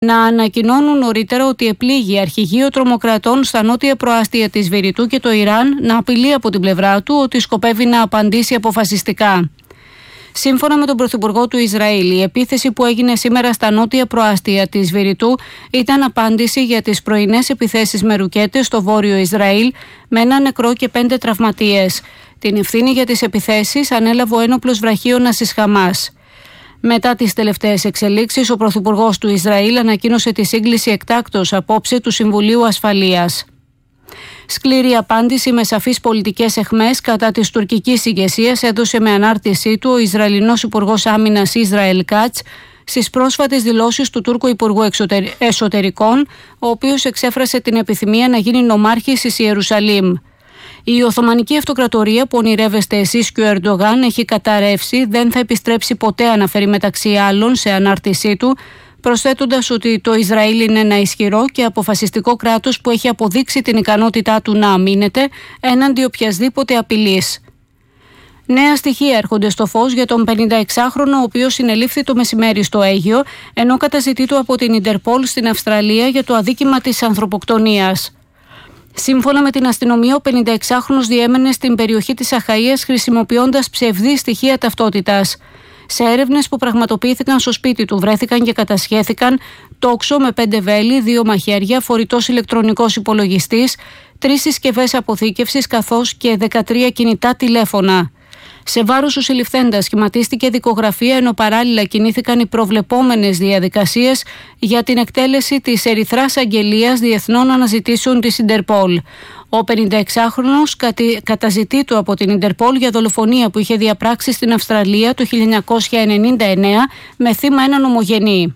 να ανακοινώνουν νωρίτερα ότι επλήγει αρχηγείο τρομοκρατών στα νότια προάστια της Βηρητού και το Ιράν να απειλεί από την πλευρά του ότι σκοπεύει να απαντήσει αποφασιστικά. Σύμφωνα με τον Πρωθυπουργό του Ισραήλ, η επίθεση που έγινε σήμερα στα νότια προάστια της Βηρητού ήταν απάντηση για τις πρωινές επιθέσεις με ρουκέτες στο βόρειο Ισραήλ, με ένα νεκρό και 5 τραυματίες. Την ευθύνη για τις επιθέσεις ανέλαβε ο ένοπλος βραχίωνας της Χαμάς. Μετά τις τελευταίες εξελίξεις, ο Πρωθυπουργός του Ισραήλ ανακοίνωσε τη σύγκληση εκτάκτως απόψε του Συμβουλίου Ασφαλείας. Σκληρή απάντηση με σαφείς πολιτικές αιχμές κατά της τουρκικής ηγεσίας έδωσε με ανάρτησή του ο Ισραηλινός Υπουργός Άμυνας Ισραήλ Κάτς στις πρόσφατες δηλώσεις του Τούρκου Υπουργού Εσωτερικών, ο οποίος εξέφρασε την επιθυμία να γίνει νομάρχης της Ιερουσαλήμ. Η Οθωμανική Αυτοκρατορία που ονειρεύεστε εσείς και ο Ερντογάν έχει καταρρεύσει, δεν θα επιστρέψει ποτέ, αναφέρει μεταξύ άλλων σε ανάρτησή του, προσθέτοντας ότι το Ισραήλ είναι ένα ισχυρό και αποφασιστικό κράτος που έχει αποδείξει την ικανότητά του να αμήνεται έναντι οποιασδήποτε απειλής. Νέα στοιχεία έρχονται στο φως για τον 56χρονο, ο οποίος συνελήφθη το μεσημέρι στο Αίγυο, ενώ καταζητείται από την Ιντερπόλ στην Αυστραλία για το αδίκημα της ανθρωποκτονίας. Σύμφωνα με την αστυνομία, ο 56χρονος διέμενε στην περιοχή της Αχαΐας χρησιμοποιώντας ψευδή στοιχεία ταυτότητας. Σε έρευνες που πραγματοποιήθηκαν στο σπίτι του βρέθηκαν και κατασχέθηκαν τόξο με 5 βέλη, 2 μαχαίρια, φορητός ηλεκτρονικός υπολογιστής, 3 συσκευές αποθήκευσης καθώς και 13 κινητά τηλέφωνα. Σε βάρος του συλληφθέντα σχηματίστηκε δικογραφία, ενώ παράλληλα κινήθηκαν οι προβλεπόμενες διαδικασίες για την εκτέλεση της Ερυθράς Αγγελίας Διεθνών Αναζητήσεων της Ιντερπόλ. Ο 56χρονος καταζητείτο από την Ιντερπόλ για δολοφονία που είχε διαπράξει στην Αυστραλία το 1999 με θύμα έναν ομογενή.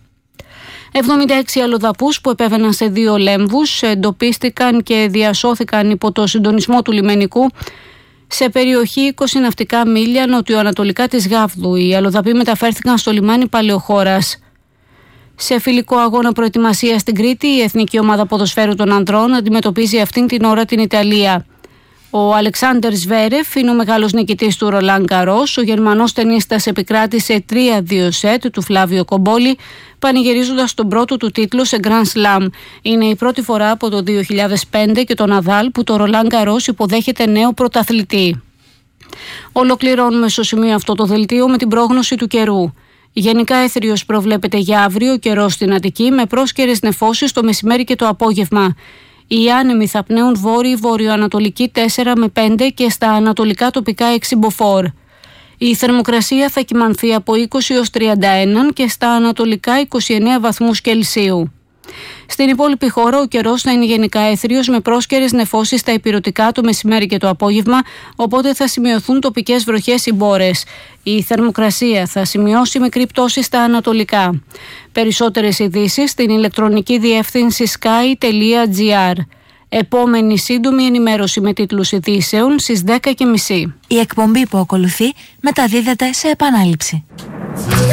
76 αλλοδαπούς που επέβαιναν σε 2 λέμβους εντοπίστηκαν και διασώθηκαν υπό το συντονισμό του λιμενικού σε περιοχή 20 ναυτικά μίλια νοτιοανατολικά της Γάβδου. Οι αλλοδαποί μεταφέρθηκαν στο λιμάνι Παλαιοχώρας. Σε φιλικό αγώνα προετοιμασίας στην Κρήτη, η Εθνική Ομάδα Ποδοσφαίρου των Ανδρών αντιμετωπίζει αυτήν την ώρα την Ιταλία. Ο Αλεξάντερ Σβέρεφ είναι ο μεγάλος νικητής του Ρολάν Γκαρός. Ο Γερμανός τενίστας επικράτησε 3-2 σετ του Φλάβιο Κομπόλη, πανηγυρίζοντας τον πρώτο του τίτλο σε Grand Slam. Είναι η πρώτη φορά από το 2005 και τον Ναδάλ που το Ρολάν Γκαρός υποδέχεται νέο πρωταθλητή. Ολοκληρώνουμε στο σημείο αυτό το δελτίο με την πρόγνωση του καιρού. Γενικά έθριος προβλέπεται για αύριο καιρός στην Αττική με πρόσκαιρες νεφώσεις το μεσημέρι και το απόγευμα. Οι άνεμοι θα πνέουν βόρειο-ανατολική 4 με 5 και στα ανατολικά τοπικά 6 μποφόρ. Η θερμοκρασία θα κυμανθεί από 20 έως 31 και στα ανατολικά 29 βαθμούς Κελσίου. Στην υπόλοιπη χώρα ο καιρός θα είναι γενικά έθριος με πρόσκαιρες νεφώσεις στα ηπειρωτικά το μεσημέρι και το απόγευμα, οπότε θα σημειωθούν τοπικές βροχές ή μπόρες. Η θερμοκρασία θα σημειώσει μικρή πτώση στα ανατολικά. Περισσότερες ειδήσεις στην ηλεκτρονική διεύθυνση sky.gr. Επόμενη σύντομη ενημέρωση με τίτλους ειδήσεων στις 10:30. Η εκπομπή που ακολουθεί μεταδίδεται σε επανάληψη.